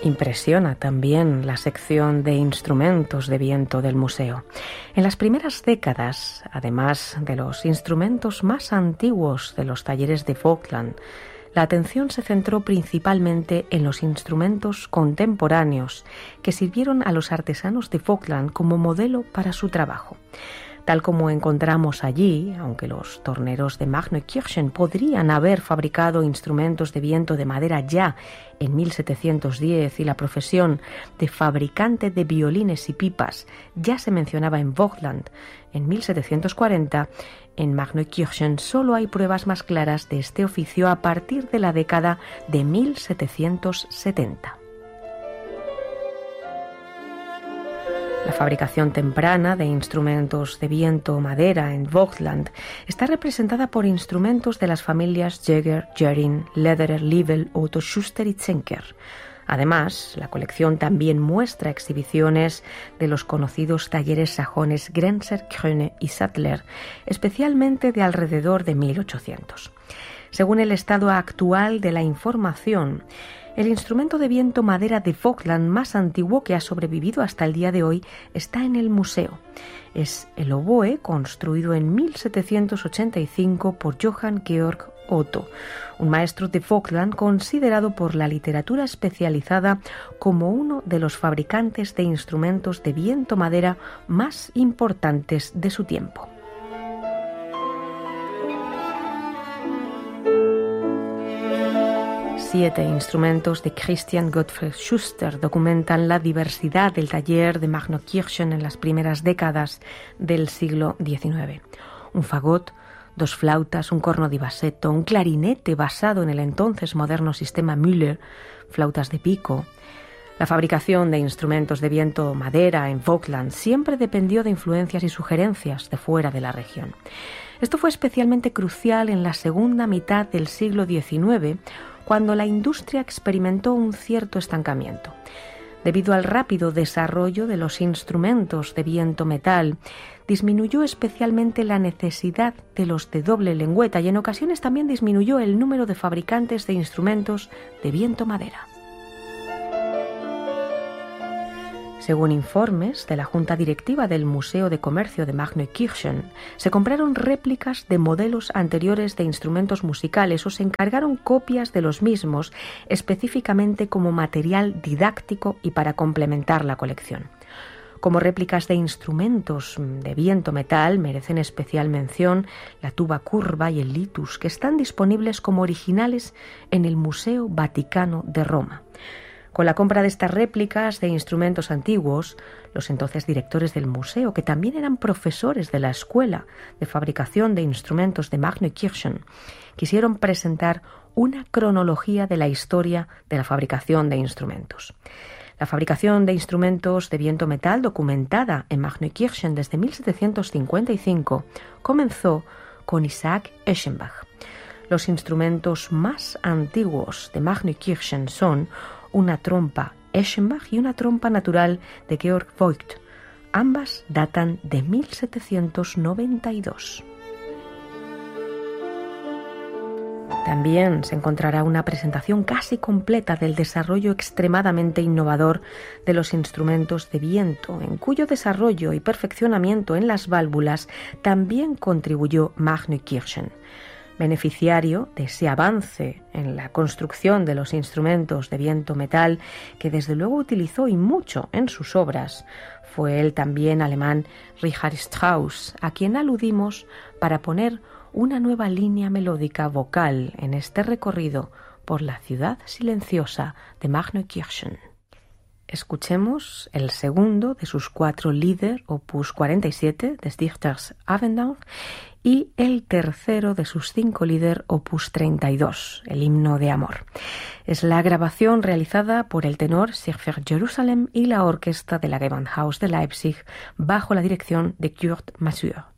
Impresiona también la sección de instrumentos de viento del museo. En las primeras décadas, además de los instrumentos más antiguos de los talleres de Vogtland, la atención se centró principalmente en los instrumentos contemporáneos que sirvieron a los artesanos de Vogtland como modelo para su trabajo. Tal como encontramos allí, aunque los torneros de Magnoikirchen podrían haber fabricado instrumentos de viento de madera ya en 1710 y la profesión de fabricante de violines y pipas ya se mencionaba en Vogtland en 1740, en Magnoikirchen solo hay pruebas más claras de este oficio a partir de la década de 1770. La fabricación temprana de instrumentos de viento madera en Vogtland está representada por instrumentos de las familias Jäger, Gering, Lederer, Liebel, Otto Schuster y Zenker. Además, la colección también muestra exhibiciones de los conocidos talleres sajones Grenzer, Kröne y Sattler, especialmente de alrededor de 1800. Según el estado actual de la información, el instrumento de viento madera de Vogtland más antiguo que ha sobrevivido hasta el día de hoy está en el museo. Es el oboe construido en 1785 por Johann Georg Otto, un maestro de Vogtland considerado por la literatura especializada como uno de los fabricantes de instrumentos de viento madera más importantes de su tiempo. Siete instrumentos de Christian Gottfried Schuster documentan la diversidad del taller de Magnoikirchen en las primeras décadas del siglo XIX. Un fagot, 2 flautas, un corno di bassetto, un clarinete basado en el entonces moderno sistema Müller, flautas de pico. La fabricación de instrumentos de viento madera en Vogtland siempre dependió de influencias y sugerencias de fuera de la región. Esto fue especialmente crucial en la segunda mitad del siglo XIX, cuando la industria experimentó un cierto estancamiento. Debido al rápido desarrollo de los instrumentos de viento metal, disminuyó especialmente la necesidad de los de doble lengüeta y en ocasiones también disminuyó el número de fabricantes de instrumentos de viento madera. Según informes de la Junta Directiva del Museo de Comercio de Magnoikirchen, se compraron réplicas de modelos anteriores de instrumentos musicales o se encargaron copias de los mismos específicamente como material didáctico y para complementar la colección. Como réplicas de instrumentos de viento metal merecen especial mención la tuba curva y el litus, que están disponibles como originales en el Museo Vaticano de Roma. Con la compra de estas réplicas de instrumentos antiguos, los entonces directores del museo, que también eran profesores de la Escuela de Fabricación de Instrumentos de Magnoikirchen, quisieron presentar una cronología de la historia de la fabricación de instrumentos. La fabricación de instrumentos de viento metal documentada en Magnoikirchen desde 1755 comenzó con Isaac Eschenbach. Los instrumentos más antiguos de Magnoikirchen son una trompa Eschenbach y una trompa natural de Georg Voigt. Ambas datan de 1792. También se encontrará una presentación casi completa del desarrollo extremadamente innovador de los instrumentos de viento, en cuyo desarrollo y perfeccionamiento en las válvulas también contribuyó Magnoikirchen. Beneficiario de ese avance en la construcción de los instrumentos de viento metal, que desde luego utilizó y mucho en sus obras, fue el también alemán Richard Strauss, a quien aludimos para poner una nueva línea melódica vocal en este recorrido por la ciudad silenciosa de Magnoikirchen. Escuchemos el segundo de sus 4 Lieder, opus 47, des Dichters Avendange, y el tercero de sus 5 Lieder, opus 32, el himno de amor. Es la grabación realizada por el tenor Siegfried Jerusalem y la orquesta de la Gewandhaus de Leipzig bajo la dirección de Kurt Masur.